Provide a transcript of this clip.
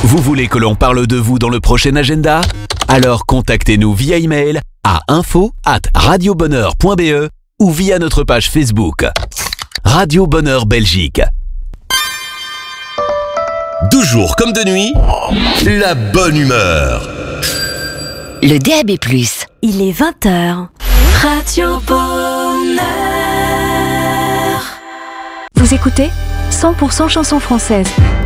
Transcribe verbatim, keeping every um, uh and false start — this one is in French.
Vous voulez que l'on parle de vous dans le prochain agenda? Alors contactez-nous via email à info arobase radiobonheur point b e ou via notre page Facebook. Radio Bonheur Belgique. De jour comme de nuit, la bonne humeur. Le D A B plus. Il est vingt heures. Radio Bonheur. Vous écoutez cent pour cent chansons françaises.